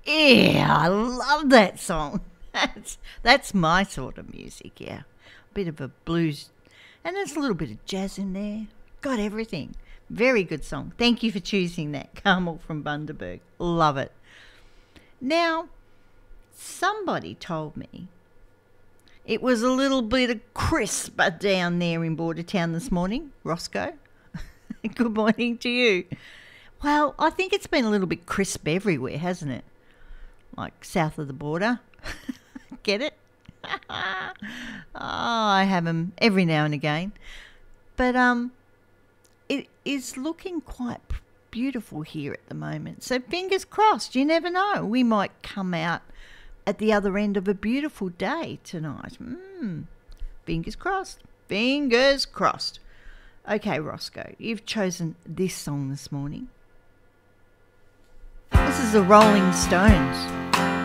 Yeah, I love that song. That's my sort of music, yeah. Bit of a blues, and there's a little bit of jazz in there. Got everything. Very good song. Thank you for choosing that, Carmel from Bundaberg. Love it. Now, somebody told me it was a little bit of crisp down there in Bordertown this morning. Roscoe, good morning to you. Well, I think it's been a little bit crisp everywhere, hasn't it? Like south of the border. Get it? Oh, I have them every now and again. But it is looking quite beautiful here at the moment. So fingers crossed, you never know. We might come out at the other end of a beautiful day tonight. Fingers crossed. Fingers crossed. Okay, Roscoe, you've chosen this song this morning. This is the Rolling Stones.